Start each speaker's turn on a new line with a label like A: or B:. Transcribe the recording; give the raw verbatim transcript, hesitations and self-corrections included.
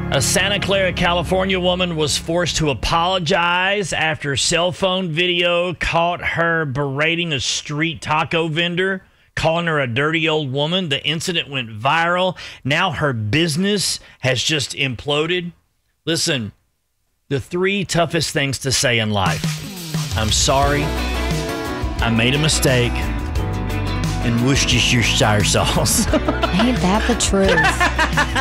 A: A Santa Clara, California woman was forced to apologize after cell phone video caught her berating a street taco vendor, calling her a dirty old woman. The incident went viral. Now her business has just imploded. Listen, the three toughest things to say in life. I'm sorry. I made a mistake. And Worcestershire sauce.
B: Ain't that the truth?